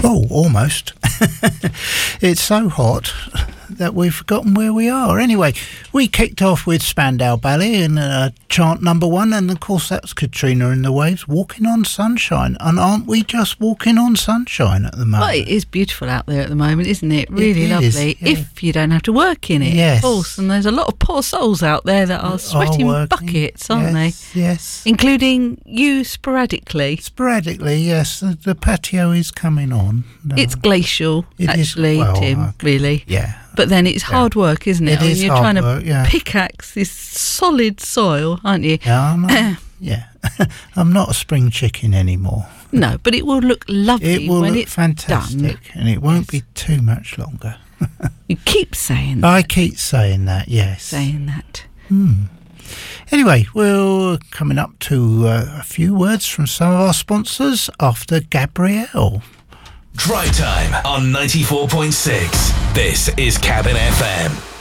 Oh, almost. It's so hot that we've forgotten where we are. Anyway, we kicked off with Spandau Ballet in chant number 1, and of course that's Katrina and the Waves, Walking on Sunshine. And aren't we just walking on sunshine at the moment? Well, it is beautiful out there at the moment, isn't it? Really It is, lovely, yeah. if you don't have to work in it. Yes. Of course, and there's a lot of poor souls out there that are sweating working. buckets, aren't Yes, they? yes. Including you sporadically. Sporadically, yes. The patio is coming on. No. It's glacial, It is, actually, well, Tim, okay. really. Yeah. But then it's hard work, isn't it? It is you're hard trying work, to yeah. pickaxe this solid soil, aren't you? Yeah, yeah. I'm not a spring chicken anymore. No, but it will look lovely It will when look it's fantastic, done. and it won't be too much longer. You keep saying that. I keep saying that, yes. Saying that. Anyway, we're coming up to a few words from some of our sponsors after Gabrielle. Drive Time on 94.6. This is Cabin FM.